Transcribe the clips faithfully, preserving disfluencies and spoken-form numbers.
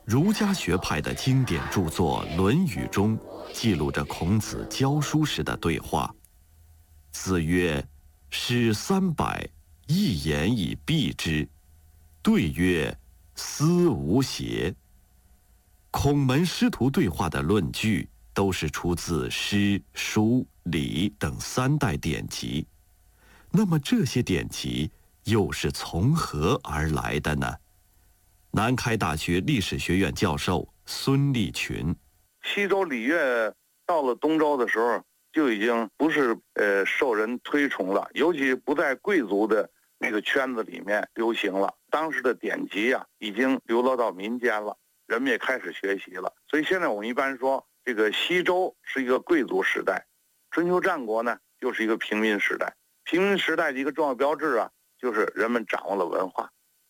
儒家学派的经典著作《论语》中记录着孔子教书时的对话。子曰：“诗三百，一言以蔽之。”对曰：“斯无邪。”孔门师徒对话的论据都是出自诗、书、礼等三代典籍。那么这些典籍又是从何而来的呢？南开大学历史学院教授孙立群： 西周礼乐到了东周的时候，就已经不是呃受人推崇了，尤其不在贵族的那个圈子里面流行了。当时的典籍啊，已经流落到民间了，人们也开始学习了。所以现在我们一般说，这个西周是一个贵族时代，春秋战国呢又是一个平民时代。平民时代的一个重要标志啊，就是人们掌握了文化。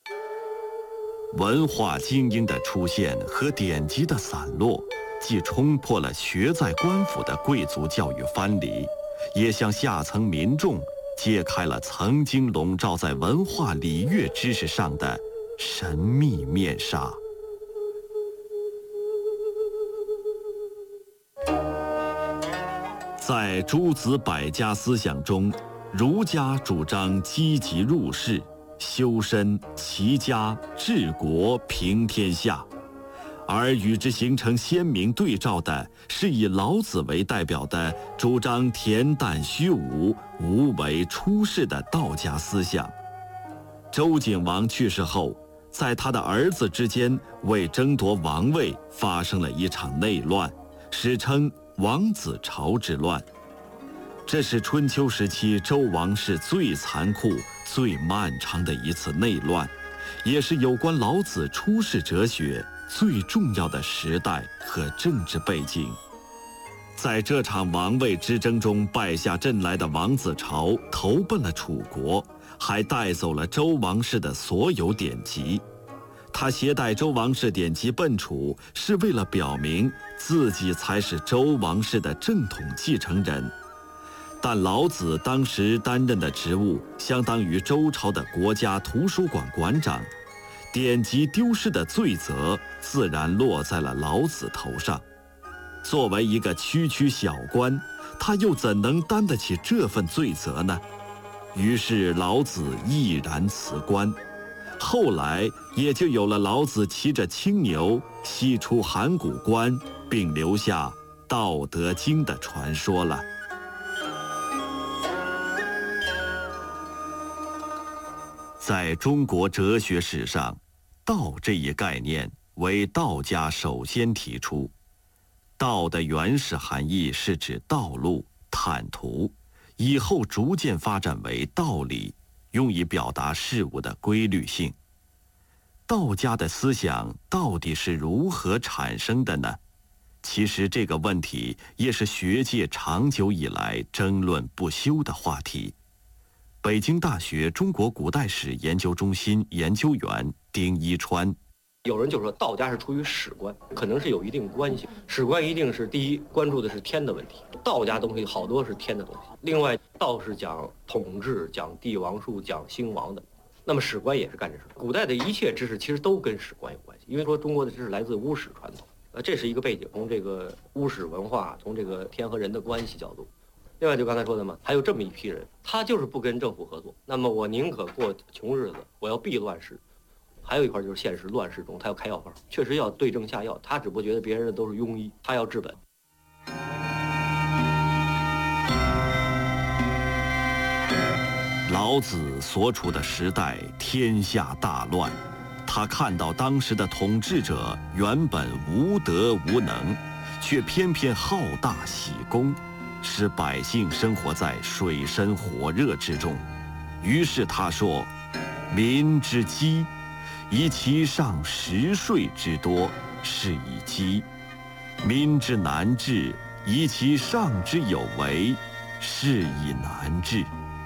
文化精英的出现和典籍的散落，既冲破了学在官府的贵族教育藩篱，也向下层民众揭开了曾经笼罩在文化礼乐知识上的神秘面纱。在诸子百家思想中，儒家主张积极入世，修身齐家治国平天下，而与之形成鲜明对照的是以老子为代表的主张恬淡虚无、无为出世的道家思想。周景王去世后，在他的儿子之间为争夺王位发生了一场内乱，史称王子朝之乱。这是春秋时期周王室最残酷、最漫长的一次内乱，也是有关老子出世哲学最重要的时代和政治背景。在这场王位之争中败下阵来的王子朝投奔了楚国，还带走了周王室的所有典籍。他携带周王室典籍奔楚，是为了表明自己才是周王室的正统继承人。但老子当时担任的职务相当于周朝的国家图书馆馆长，典籍丢失的罪责自然落在了老子头上。作为一个区区小官，他又怎能担得起这份罪责呢？于是老子毅然辞官。后来也就有了老子骑着青牛西出函谷关，并留下《道德经》的传说了。在中国哲学史上，道这一概念为道家首先提出。道的原始含义是指道路、坦途，以后逐渐发展为道理，用以表达事物的规律性。道家的思想到底是如何产生的呢？其实这个问题也是学界长久以来争论不休的话题。北京大学中国古代史研究中心研究员丁一川： 有人就说道家是出于史观，可能是有一定关系。史观一定是第一关注的是天的问题，道家东西好多是天的东西。另外，道是讲统治、讲帝王术、讲兴亡的，那么史观也是干这事。古代的一切知识其实都跟史观有关系，因为说中国的知识来自巫史传统，呃，这是一个背景。从这个巫史文化，从这个天和人的关系角度。另外就刚才说的嘛，还有这么一批人，他就是不跟政府合作，那么我宁可过穷日子，我要避乱世。还有一块就是现实乱世中，他要开药方，确实要对症下药。他只不过觉得别人都是庸医，他要治本。 老子所处的时代天下大乱，他看到当时的统治者原本无德无能，却偏偏好大喜功，使百姓生活在水深火热之中。于是他说：“民之饥，以其上食税之多，是以饥；民之难治，以其上之有为，是以难治。”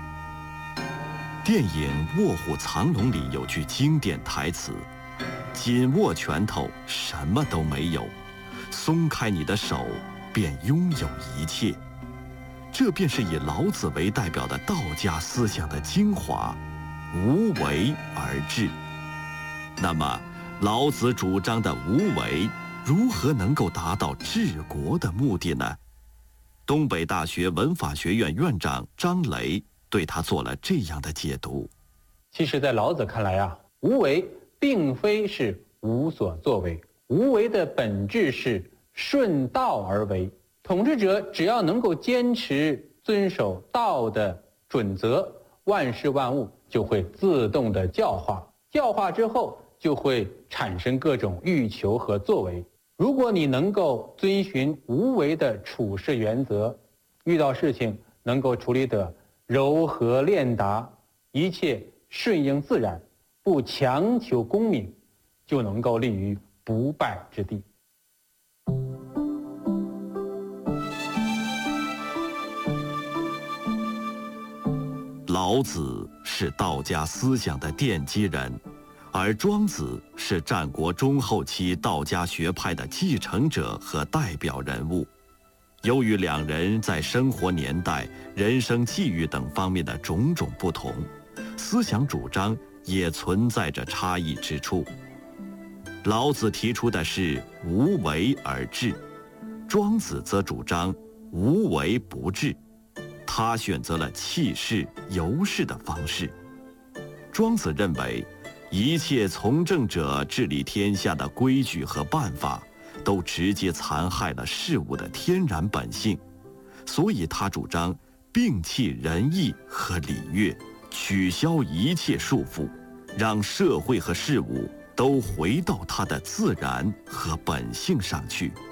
电影《卧虎藏龙》里有句经典台词：“紧握拳头，什么都没有；松开你的手，便拥有一切。”这便是以老子为代表的道家思想的精华，无为而治。那么， 老子主张的无为，如何能够达到治国的目的呢？东北大学文法学院院长张雷对他做了这样的解读。 其实在老子看来啊，无为并非是无所作为，无为的本质是顺道而为。统治者只要能够坚持遵守道的准则，万事万物就会自动的教化，教化之后就会产生各种欲求和作为。如果你能够遵循无为的处事原则，遇到事情能够处理得柔和练达，一切顺应自然，不强求功名，就能够立于不败之地。 老子是道家思想的奠基人，而庄子是战国中后期道家学派的继承者和代表人物。由于两人在生活年代、人生际遇等方面的种种不同，思想主张也存在着差异之处。老子提出的是无为而治，庄子则主张无为不治。他选择了弃市游市的方式。庄子认为，一切从政者治理天下的规矩和办法，都直接残害了事物的天然本性，所以他主张摒弃仁义和礼乐，取消一切束缚，让社会和事物都回到它的自然和本性上去。